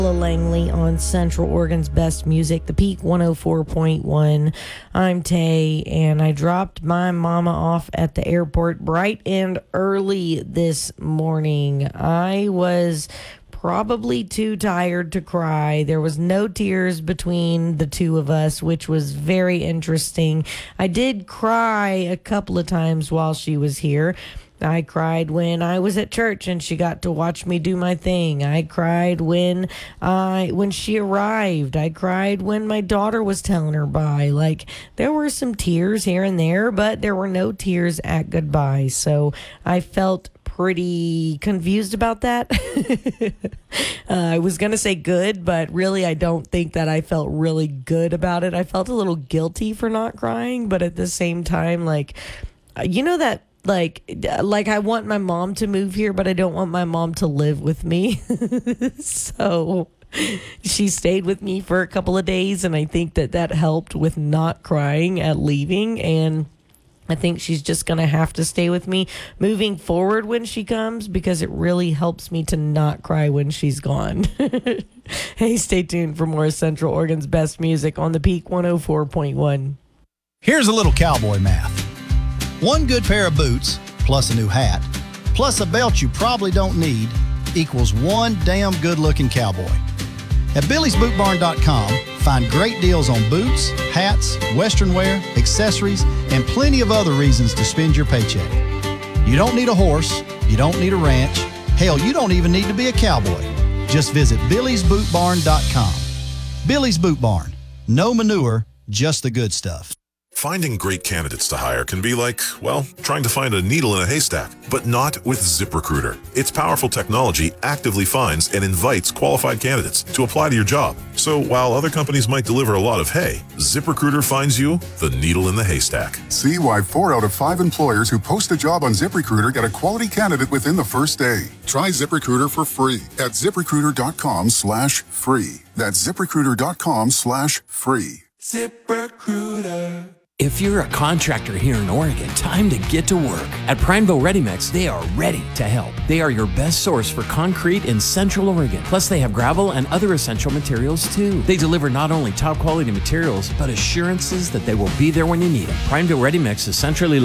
Langley on Central Oregon's Best Music, the Peak 104.1. I'm Tay, and I dropped my mama off at the airport bright and early this morning. I was probably too tired to cry. There was no tears between the two of us, which was very interesting. I did cry a couple of times while she was here. I cried when I was at church and she got to watch me do my thing. I cried when she arrived. I cried when my daughter was telling her bye. Like, there were some tears here and there, but there were no tears at goodbye. So I felt pretty confused about that. I was going to say good, but really I don't think that I felt really good about it. I felt a little guilty for not crying, but at the same time, like, you know that, like I want my mom to move here, but I don't want my mom to live with me. So she stayed with me for a couple of days, and I think that helped with not crying at leaving. And I think she's just going to have to stay with me moving forward when she comes, because it really helps me to not cry when she's gone. Hey, stay tuned for more Central Oregon's Best Music on the Peak 104.1. Here's a little cowboy math. One good pair of boots, plus a new hat, plus a belt you probably don't need, equals one damn good-looking cowboy. At BillysBootBarn.com, find great deals on boots, hats, western wear, accessories, and plenty of other reasons to spend your paycheck. You don't need a horse, you don't need a ranch, hell, you don't even need to be a cowboy. Just visit BillysBootBarn.com. Billy's Boot Barn. No manure, just the good stuff. Finding great candidates to hire can be like, well, trying to find a needle in a haystack, but not with ZipRecruiter. Its powerful technology actively finds and invites qualified candidates to apply to your job. So while other companies might deliver a lot of hay, ZipRecruiter finds you the needle in the haystack. See why 4 out of 5 employers who post a job on ZipRecruiter get a quality candidate within the first day. Try ZipRecruiter for free at ZipRecruiter.com/free. That's ZipRecruiter.com/free. ZipRecruiter. If you're a contractor here in Oregon, time to get to work. At Prineville Ready Mix, they are ready to help. They are your best source for concrete in Central Oregon. Plus, they have gravel and other essential materials too. They deliver not only top quality materials, but assurances that they will be there when you need them. Prineville Ready Mix is centrally